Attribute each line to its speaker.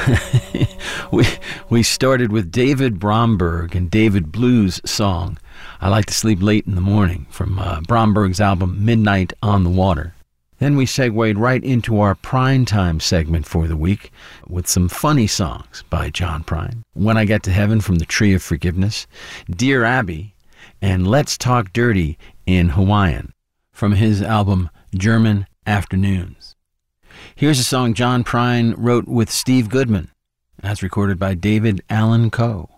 Speaker 1: we we started with David Bromberg and David Blue's song, I Like to Sleep Late in the Morning, from Bromberg's album Midnight on the Water. Then we segued right into our Prine Time segment for the week with some funny songs by John Prine. When I Get to Heaven from the Tree of Forgiveness, Dear Abby, and Let's Talk Dirty in Hawaiian from his album German Afternoons. Here's a song John Prine wrote with Steve Goodman, as recorded by David Allan Coe.